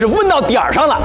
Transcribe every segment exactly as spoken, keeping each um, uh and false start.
是问到点儿上了。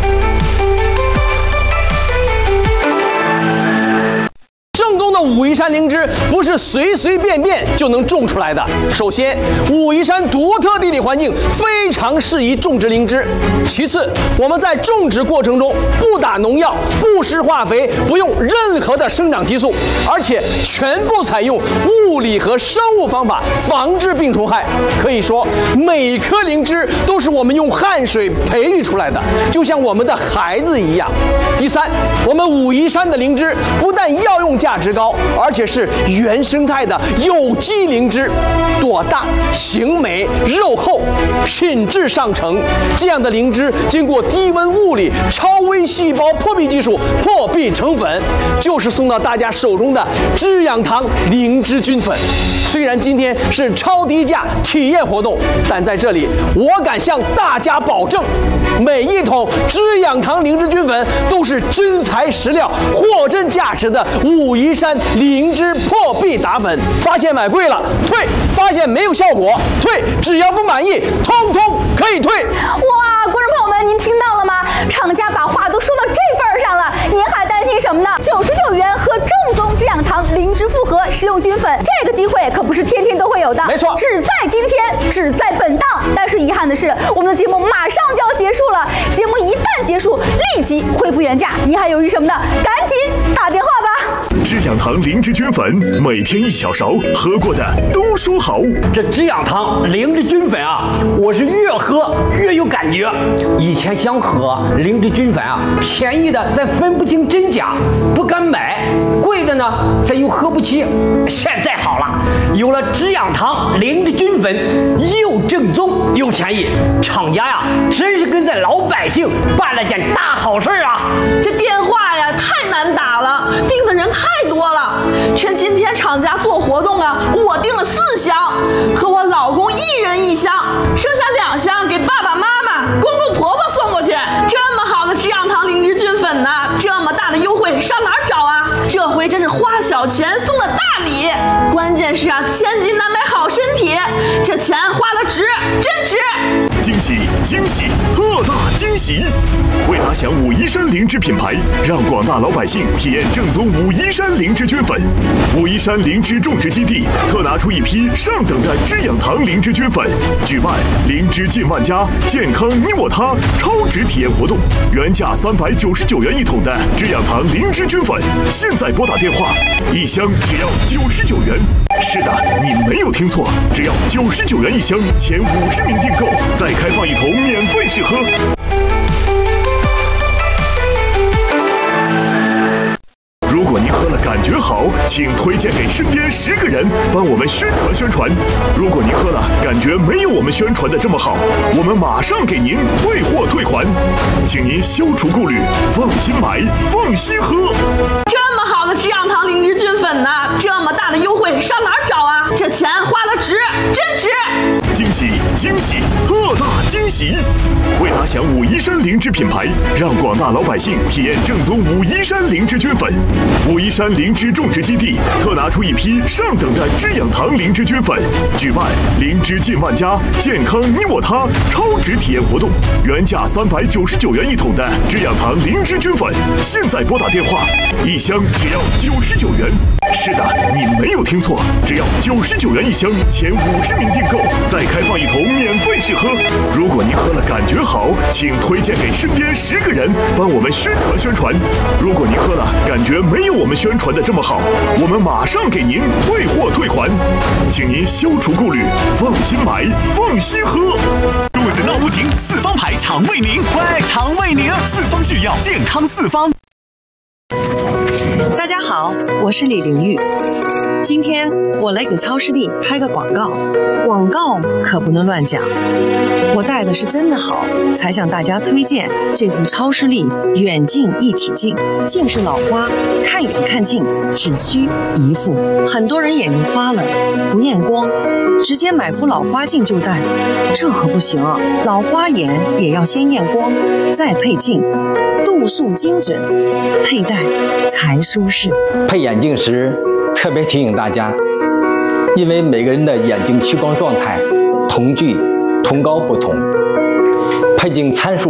正宗的武夷山灵芝不是随随便便就能种出来的。首先，武夷山独特地理环境非常适宜种植灵芝。其次，我们在种植过程中不打农药、不施化肥，不用任何的生长激素，而且全部采用物理和生物方法防治病虫害。可以说，每颗灵芝都是我们用汗水培育出来的，就像我们的孩子一样。第三，我们武夷山的灵芝不但药用价值高，而且是原生态的有机灵芝，朵大、形美、肉厚，品质上乘。这样的灵芝经过低温物理、超微细胞破壁技术破壁成粉，就是送到大家手中的知养堂灵芝菌粉。虽然今天是超低价体验活动，但在这里我敢向大家保证，每一桶知养堂灵芝菌粉都是真材实料、货真价实的武夷山灵芝破壁打粉。发现买贵了退，发现没有效果退，只要不满意，通通可以退。 哇，观众朋友们，您听到了吗？厂家把话都说到这份儿上了，您还担心什么呢？九十九元和正宗知养堂灵芝复合食用菌粉，这个机会可不是天天都会有的， 没错， 只在今天，只在本档。但是遗憾的是，我们的节目马上就要结束了，节目一旦结束，立即恢复原价。你还犹豫什么呢？赶紧打电话吧！ 知养堂灵芝菌粉，每天一小勺，喝过的都说好。 这知养堂灵芝菌粉啊，我是越喝越有感觉。以前想喝灵芝菌粉啊，便宜的咱分不清真假，不敢买；贵的呢，咱又喝不起。现在好了，有了知养堂灵芝菌粉，又正宗又便宜，厂家呀，真是跟咱老百姓办了件大好事啊！ 这电话呀，太难打了，订的人太多了。趁今天厂家做活动啊，我订了四箱，和我老公一人一箱，剩下两箱给爸爸妈妈、公公婆婆送过去。这么好的知养堂灵芝菌粉呢，这么大的优惠上哪儿找啊？这回真是花小钱送了大礼，关键是啊，千金难买好身体，这钱花得值，真值！ 惊喜惊喜，特大惊喜！为打响武夷山灵芝品牌，让广大老百姓体验正宗武夷山灵芝菌粉，武夷山灵芝种植基地特拿出一批上等的知养堂灵芝菌粉，举办灵芝进万家，健康你我他超值体验活动，原价三百九十九元一桶的知养堂灵芝菌粉，现在拨打电话，一箱只要九十九元。是的，你没有听错，只要九十九元一箱，前五十名订购再开放一桶免费试喝。如果您喝了感觉好，请推荐给身边十个人，帮我们宣传宣传。如果您喝了感觉没有我们宣传的这么好，我们马上给您退货退款，请您消除顾虑，放心买，放心喝。 这么好的知养堂灵芝菌粉呢，这么大的优惠上哪儿找啊？这钱花得值，真值！ 惊喜惊喜，特大惊喜！为打响武夷山灵芝品牌，让广大老百姓体验正宗武夷山灵芝菌粉，武夷山灵芝种植基地特拿出一批上等的知养堂灵芝菌粉，举办灵芝进万家，健康你我他超值体验活动，原价三百九十九元一桶的知养堂灵芝菌粉，现在拨打电话，一箱只要九十九元。是的，你没有听错，只要九十九元一箱，前五十名订购再开放一桶免费试喝。如果您喝了感觉好，请推荐给身边十个人，帮我们宣传宣传。如果您喝了感觉没有我们宣传的这么好，我们马上给您退货退款，请您消除顾虑，放心买，放心喝。肚子闹不停，四方牌肠胃宁，喂，肠胃宁，四方制药，健康四方。 大家好，我是李玲玉。今天我来给超视力拍个广告，广告可不能乱讲。我戴的是真的好，才向大家推荐这副超视力远近一体镜。近视老花，看远看近只需一副。很多人眼睛花了，不验光，直接买副老花镜就戴，这可不行啊！老花眼也要先验光，再配镜，度数精准，佩戴才舒适。 配眼镜时特别提醒大家，因为每个人的眼睛屈光状态、瞳距、瞳高不同，配镜参数